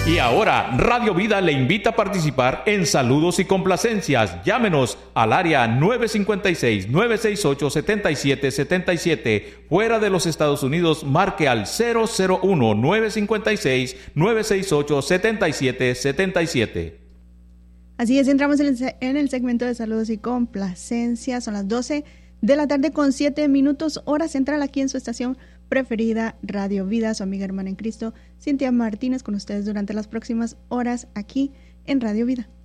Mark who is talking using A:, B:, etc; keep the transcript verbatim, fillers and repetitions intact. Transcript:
A: Y ahora, Radio Vida le invita a participar en Saludos y Complacencias. Llámenos al área nueve cinco seis, nueve seis ocho, siete siete siete siete. Fuera de los Estados Unidos, marque al cero cero uno, nueve cinco seis, nueve seis ocho, siete siete siete siete.
B: Así es, entramos en el, en el segmento de Saludos y Complacencias. Son las doce de la tarde con siete minutos, hora central, aquí en su estación preferida, Radio Vida. Su amiga hermana en Cristo, Cintia Martínez, con ustedes durante las próximas horas aquí en Radio Vida.